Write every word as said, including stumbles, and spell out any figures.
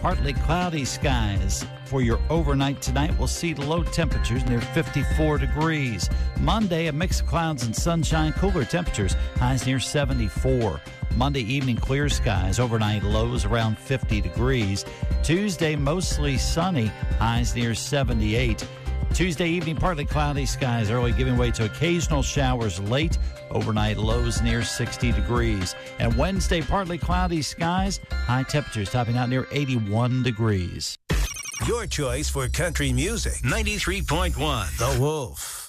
partly cloudy skies for your overnight tonight. We'll see low temperatures near fifty-four degrees. Monday, a mix of clouds and sunshine, cooler temperatures, highs near seventy-four. Monday evening, clear skies, overnight lows around fifty degrees. Tuesday, mostly sunny, highs near seventy-eight. Tuesday evening, partly cloudy skies, early giving way to occasional showers late. Overnight lows near sixty degrees. And Wednesday, partly cloudy skies, high temperatures topping out near eighty-one degrees. Your choice for country music. ninety-three point one The Wolf.